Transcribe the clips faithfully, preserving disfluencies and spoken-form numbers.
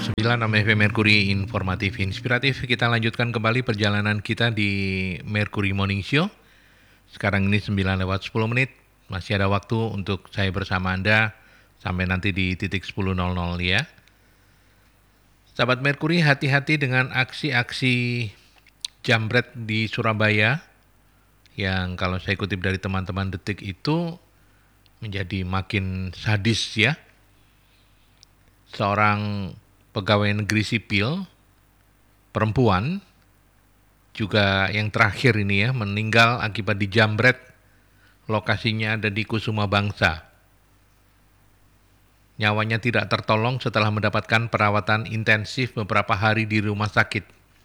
sembilan enam F M Mercury Informatif Inspiratif. Kita lanjutkan kembali perjalanan kita di Mercury Morning Show. Sekarang ini sembilan lewat sepuluh menit. Masih ada waktu untuk saya bersama Anda sampai nanti di titik sepuluh nol nol ya. Sahabat Mercury, hati-hati dengan aksi-aksi jambret di Surabaya yang kalau saya kutip dari teman-teman Detik itu menjadi makin sadis ya. Seorang pegawai negeri sipil perempuan juga yang terakhir ini ya meninggal akibat dijambret. Lokasinya ada di Kusuma Bangsa. Nyawanya tidak tertolong setelah mendapatkan perawatan intensif beberapa hari di rumah sakit.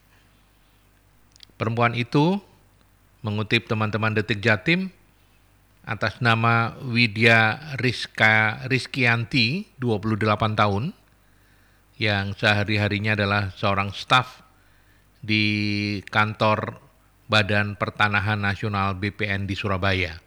Perempuan itu mengutip teman-teman Detik Jatim atas nama Widya Rizka Rizkianti, dua puluh delapan tahun, yang sehari-harinya adalah seorang staf di kantor Badan Pertanahan Nasional B P N di Surabaya.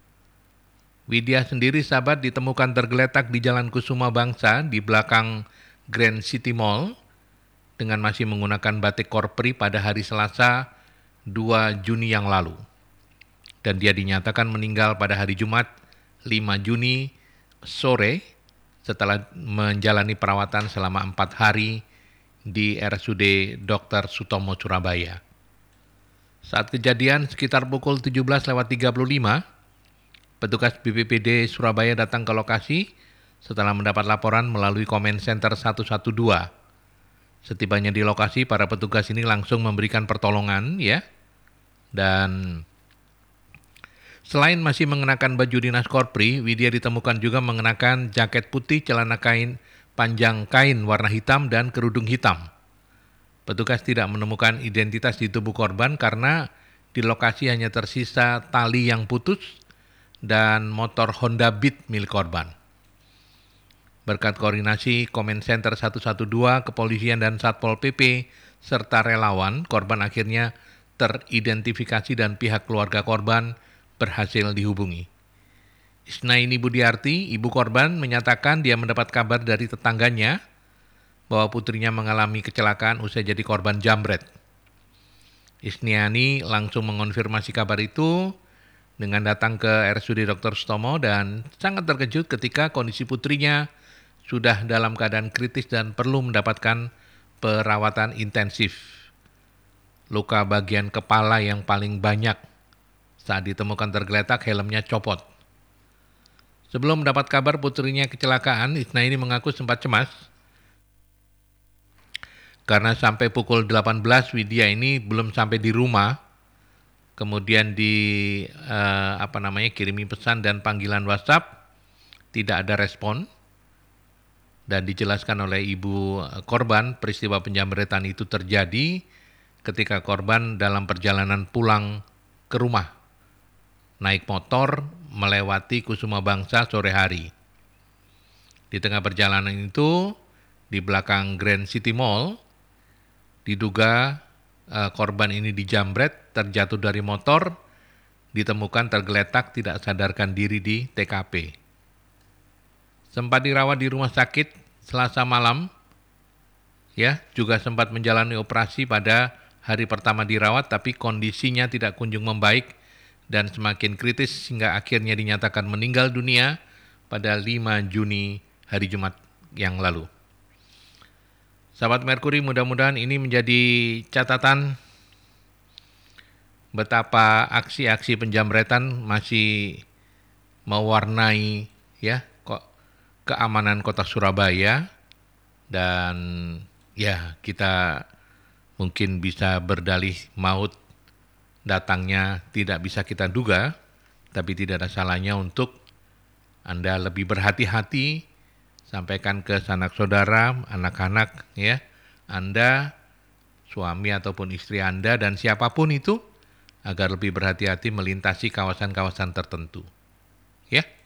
Widya sendiri sahabat ditemukan tergeletak di Jalan Kusuma Bangsa di belakang Grand City Mall dengan masih menggunakan batik korpri pada hari Selasa dua Juni yang lalu. Dan dia dinyatakan meninggal pada hari Jumat lima Juni sore setelah menjalani perawatan selama empat hari di R S U D dokter Sutomo Surabaya. Saat kejadian sekitar pukul tujuh belas lewat tiga puluh lima, petugas B P B D Surabaya datang ke lokasi setelah mendapat laporan melalui Comment Center satu satu dua. Setibanya di lokasi, para petugas ini langsung memberikan pertolongan ya. Dan selain masih mengenakan baju dinas korpri, Widya ditemukan juga mengenakan jaket putih, celana kain panjang kain warna hitam, dan kerudung hitam. Petugas tidak menemukan identitas di tubuh korban karena di lokasi hanya tersisa tali yang putus dan motor Honda Beat milik korban. Berkat koordinasi Comment Center satu satu dua, kepolisian dan Satpol P P, serta relawan, korban akhirnya teridentifikasi dan pihak keluarga korban berhasil dihubungi. Isnaini Budiarti, ibu korban, menyatakan dia mendapat kabar dari tetangganya bahwa putrinya mengalami kecelakaan usai jadi korban jambret. Isniani langsung mengonfirmasi kabar itu dengan datang ke R S U D dokter Sutomo dan sangat terkejut ketika kondisi putrinya sudah dalam keadaan kritis dan perlu mendapatkan perawatan intensif. Luka bagian kepala yang paling banyak. Saat ditemukan tergeletak, helmnya copot. Sebelum mendapat kabar putrinya kecelakaan, Isnaini mengaku sempat cemas karena sampai pukul delapan belas Widya ini belum sampai di rumah. Kemudian di eh, apa namanya kirimi pesan dan panggilan WhatsApp, tidak ada respon. Dan dijelaskan oleh ibu korban, peristiwa penjambretan itu terjadi ketika korban dalam perjalanan pulang ke rumah. Naik motor melewati Kusuma Bangsa sore hari. Di tengah perjalanan itu, di belakang Grand City Mall, diduga uh, korban ini dijambret, terjatuh dari motor, ditemukan tergeletak tidak sadarkan diri di T K P. Sempat dirawat di rumah sakit Selasa malam, ya juga sempat menjalani operasi pada hari pertama dirawat, tapi kondisinya tidak kunjung membaik dan semakin kritis hingga akhirnya dinyatakan meninggal dunia pada lima Juni hari Jumat yang lalu. Sahabat Mercury, mudah-mudahan ini menjadi catatan betapa aksi-aksi penjambretan masih mewarnai ya kok keamanan kota Surabaya, dan ya kita mungkin bisa berdalih maut datangnya tidak bisa kita duga, tapi tidak ada salahnya untuk Anda lebih berhati-hati, sampaikan ke sanak saudara, anak-anak ya, Anda, suami ataupun istri Anda dan siapapun itu agar lebih berhati-hati melintasi kawasan-kawasan tertentu. Ya.